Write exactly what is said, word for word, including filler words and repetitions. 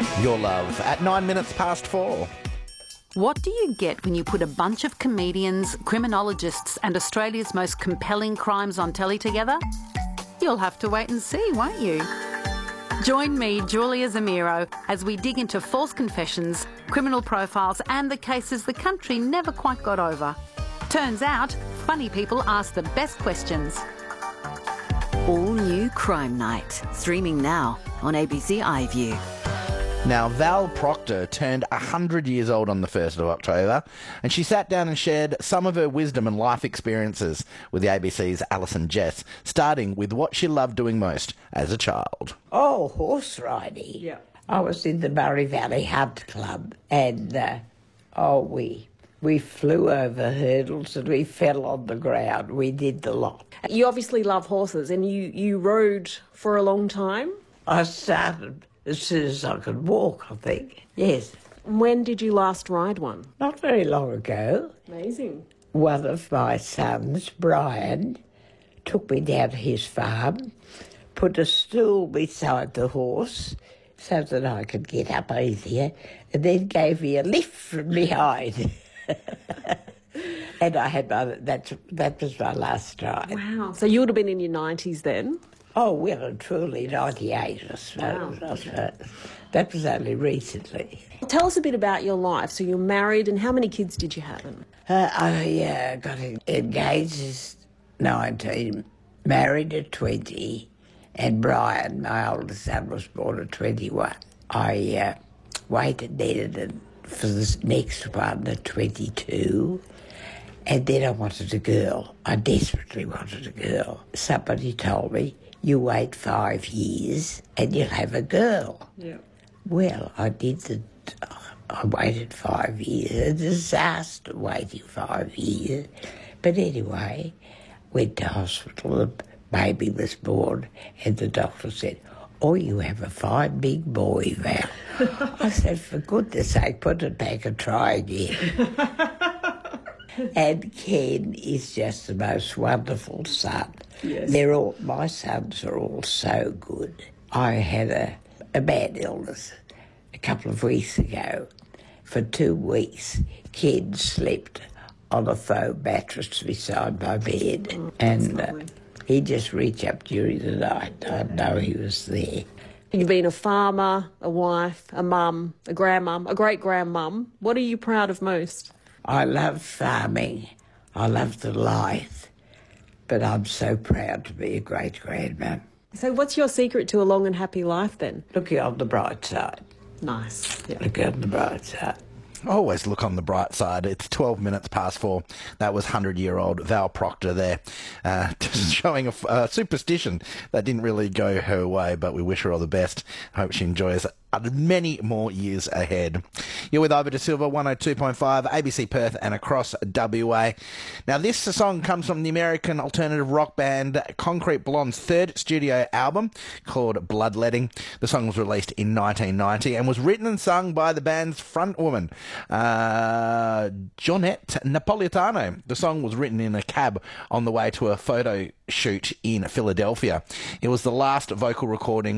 Your Love at nine minutes past four. What do you get when you put a bunch of comedians, criminologists and Australia's most compelling crimes on telly together? You'll have to wait and see, won't you? Join me, Julia Zamiro, as we dig into false confessions, criminal profiles and the cases the country never quite got over. Turns out, funny people ask the best questions. All new Crime Night, streaming now on A B C iView. Now, Val Proctor turned one hundred years old on the first of October, and she sat down and shared some of her wisdom and life experiences with the A B C's Alison Jess, starting with what she loved doing most as a child. Oh, horse riding. Yeah. I was in the Murray Valley Hunt Club, and, uh, oh, we... We flew over hurdles and we fell on the ground. We did the lot. You obviously love horses, and you, you rode for a long time? I started as soon as I could walk, I think. Yes. When did you last ride one? Not very long ago. Amazing. One of my sons, Brian, took me down to his farm, put a stool beside the horse so that I could get up easier, and then gave me a lift from behind. And I had my, that, that was my last ride. Wow. So you would have been in your nineties then? Oh, well and truly, ninety-eight, I suppose. Wow. I suppose. That was only recently. Tell us a bit about your life. So you're married, and how many kids did you have? Uh, I uh, got engaged at nineteen, married at twenty, and Brian, my oldest son, was born at twenty-one. I uh, waited then and for the next one at twenty-two, and then I wanted a girl. I desperately wanted a girl. Somebody told me, you wait five years and you'll have a girl. Yeah. Well, I did the... I waited five years. A disaster waiting five years. But anyway, went to hospital, the baby was born, and the doctor said, oh, you have a fine big boy, Val. I said, for goodness sake, put it back and try again. And Ken is just the most wonderful son. Yes. They're all, my sons are all so good. I had a, a bad illness a couple of weeks ago. For two weeks, Ken slept on a foam mattress beside my bed. Oh, and uh, he'd just reach up during the night. I'd know he was there. You've been a farmer, a wife, a mum, a grandmum, a great-grandmum. What are you proud of most? I love farming. I love the life. But I'm so proud to be a great-grandmum. So what's your secret to a long and happy life then? Looking on the bright side. Nice. Yeah. Looking on the bright side. Always look on the bright side. It's twelve minutes past four. That was one hundred-year-old Val Proctor there, uh, just showing a, a superstition that didn't really go her way, but we wish her all the best. Hope she enjoys many more years ahead. You're with Ivor De Silva, one oh two point five, A B C Perth and across W A. Now, this song comes from the American alternative rock band Concrete Blonde's third studio album called Bloodletting. The song was released in nineteen ninety and was written and sung by the band's frontwoman, uh, Jonette Napolitano. The song was written in a cab on the way to a photo shoot in Philadelphia. It was the last vocal recording